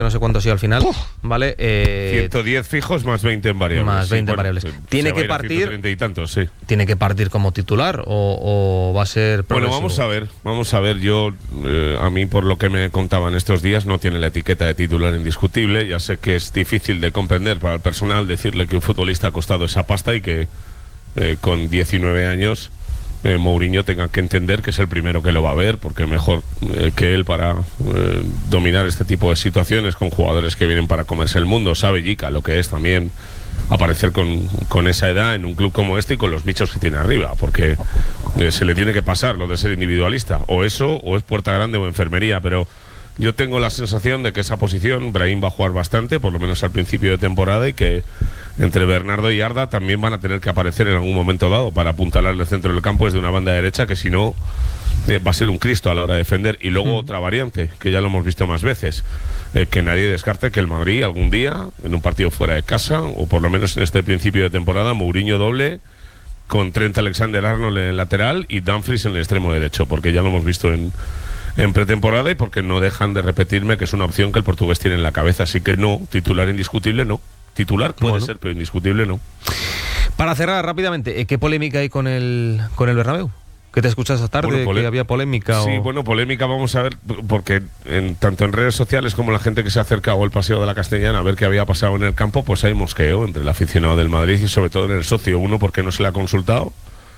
no sé cuánto ha sido al final, ¿vale? 110 fijos más 20 en variables. Más 20 en variables. Tiene que partir. 130 y tantos, sí. ¿Tiene que partir como titular o va a ser progresivo? Bueno, vamos a ver. Yo, a mí, por lo que me contaban estos días, no tiene la etiqueta de titular indiscutible. Ya sé que es difícil de comprender para el personal decirle que un futbolista ha costado esa pasta y que con 19 años Mourinho tenga que entender que es el primero que lo va a ver, porque mejor que él para dominar este tipo de situaciones con jugadores que vienen para comerse el mundo. Sabe Jica lo que es también aparecer con esa edad en un club como este y con los bichos que tiene arriba, porque se le tiene que pasar lo de ser individualista, o eso, o es puerta grande o enfermería. Pero yo tengo la sensación de que esa posición Brahim va a jugar bastante, por lo menos al principio de temporada, y que entre Bernardo y Arda también van a tener que aparecer en algún momento dado para apuntalar el centro del campo desde una banda derecha, que si no va a ser un Cristo a la hora de defender. Y luego otra variante, que ya lo hemos visto más veces, que nadie descarte que el Madrid algún día, en un partido fuera de casa, o por lo menos en este principio de temporada, Mourinho doble con Trent Alexander-Arnold en el lateral y Dumfries en el extremo derecho, porque ya lo hemos visto en pretemporada, y porque no dejan de repetirme que es una opción que el portugués tiene en la cabeza. Así que no, titular indiscutible no. Titular puede ser, pero indiscutible no. Para cerrar rápidamente, ¿qué polémica hay con el Bernabéu? ¿Qué te escuchas esta tarde? ¿Que había polémica? Sí, bueno, polémica vamos a ver, porque tanto en redes sociales como la gente que se ha acercado al Paseo de la Castellana a ver qué había pasado en el campo, pues hay mosqueo entre el aficionado del Madrid y sobre todo en el socio. Uno, porque no se le ha consultado,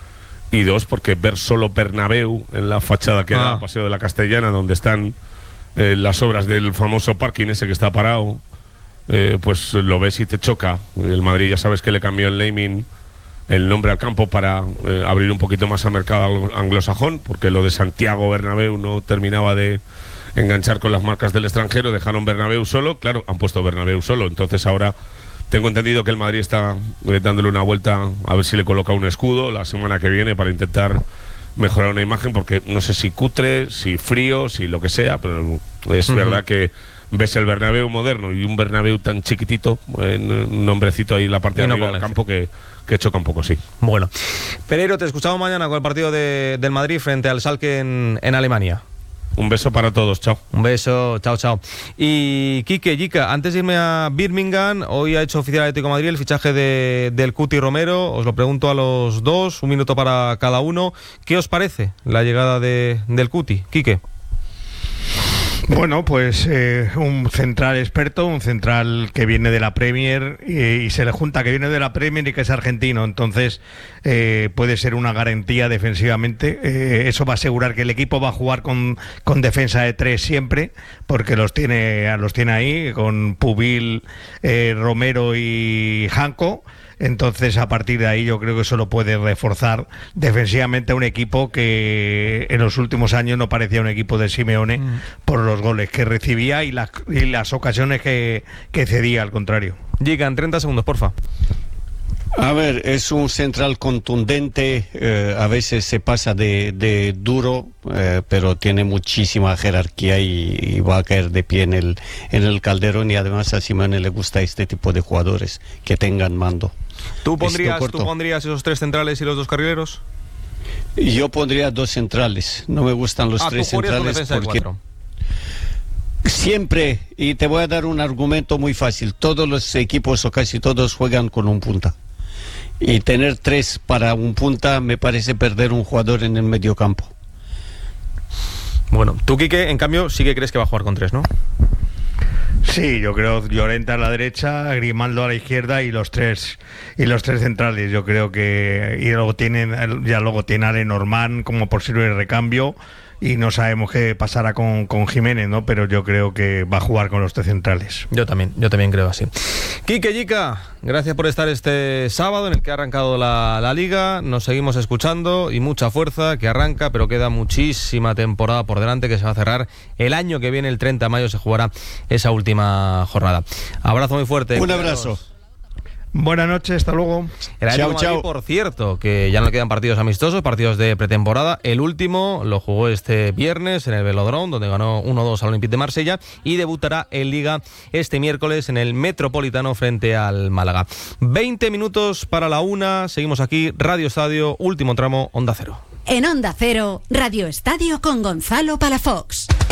y dos, porque ver solo Bernabéu en la fachada que da al Paseo de la Castellana, donde están las obras del famoso parking ese que está parado, pues lo ves y te choca. El Madrid ya sabes que le cambió el naming, el nombre al campo, para abrir un poquito más al mercado anglosajón, porque lo de Santiago Bernabéu no terminaba de enganchar con las marcas del extranjero. Dejaron Bernabéu solo, claro, han puesto Bernabéu solo. Entonces ahora tengo entendido que el Madrid está dándole una vuelta a ver si le coloca un escudo la semana que viene para intentar mejorar una imagen, porque no sé si cutre, si frío, si lo que sea, pero es verdad que ves el Bernabéu moderno y un Bernabéu tan chiquitito, un nombrecito ahí en la parte de arriba del campo, que choca un poco, sí. Bueno, Pereiro, te escuchamos mañana con el partido del Madrid frente al Schalke en Alemania. Un beso para todos, chao. Un beso, chao. Y Quique, Jica, antes de irme a Birmingham, hoy ha hecho oficial Atlético de Madrid el fichaje del Cuti Romero. Os lo pregunto a los dos, un minuto para cada uno. ¿Qué os parece la llegada del Cuti, Quique? Bueno, pues un central experto, un central que viene de la Premier y se le junta que viene de la Premier y que es argentino, entonces puede ser una garantía defensivamente. Eso va a asegurar que el equipo va a jugar con defensa de tres siempre, porque los tiene ahí con Pubil, Romero y Janko. Entonces, a partir de ahí, yo creo que eso lo puede reforzar defensivamente a un equipo que en los últimos años no parecía un equipo de Simeone por los goles que recibía y las ocasiones que cedía, al contrario. Llegan 30 segundos, porfa. A ver, es un central contundente, a veces se pasa de duro, pero tiene muchísima jerarquía y va a caer de pie en el Calderón, y además a Simeone le gusta este tipo de jugadores que tengan mando. ¿Tú pondrías esos tres centrales y los dos carrileros? Yo pondría dos centrales, no me gustan los tres centrales porque siempre, y te voy a dar un argumento muy fácil, todos los equipos o casi todos juegan con un punta. Y tener tres para un punta me parece perder un jugador en el medio campo. Bueno, tú, Quique, en cambio, sí que crees que va a jugar con tres, ¿no? Sí, yo creo Llorente a la derecha, Grimaldo a la izquierda y los tres centrales. Yo creo que luego tiene a Lenormand como posible recambio, y no sabemos qué pasará con Jiménez, ¿no? Pero yo creo que va a jugar con los tres centrales. Yo también creo así. Quique, Jica, gracias por estar este sábado en el que ha arrancado la Liga. Nos seguimos escuchando y mucha fuerza, que arranca, pero queda muchísima temporada por delante, que se va a cerrar el año que viene. El 30 de mayo se jugará esa última jornada. Abrazo muy fuerte. Un abrazo. Buenas noches, hasta luego. Chao. Por cierto, que ya no le quedan partidos amistosos, partidos de pretemporada. El último lo jugó este viernes en el Velodrome, donde ganó 1-2 al Olympique de Marsella, y debutará en Liga este miércoles en el Metropolitano frente al Málaga. 20 minutos para la 1, seguimos aquí, Radio Estadio, último tramo, Onda Cero. En Onda Cero, Radio Estadio con Gonzalo Palafox.